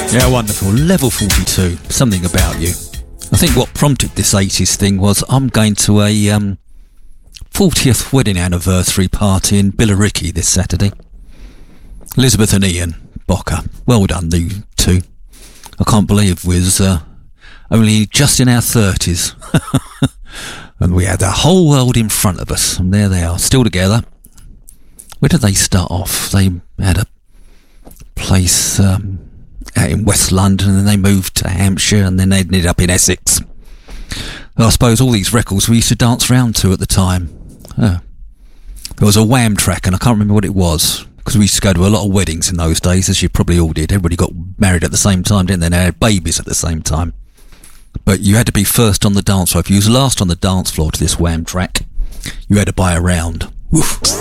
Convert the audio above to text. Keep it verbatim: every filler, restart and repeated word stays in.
Yeah, wonderful. Level forty-two. Something About You. I think what prompted this eighties thing was I'm going to a um, fortieth wedding anniversary party in Billericay this Saturday. Elizabeth and Ian Bocker. Well done, you two. I can't believe we was uh, only just in our thirties. And we had the whole world in front of us. And there they are, still together. Where did they start off? They had a place... Um, out in West London, and then they moved to Hampshire, and then they ended up in Essex. And I suppose all these records we used to dance round to at the time. Oh. There was a Wham track, and I can't remember what it was, because we used to go to a lot of weddings in those days, as you probably all did. Everybody got married at the same time, didn't they? And they had babies at the same time. But you had to be first on the dance floor. If you was last on the dance floor to this Wham track, you had to buy a round. Woof.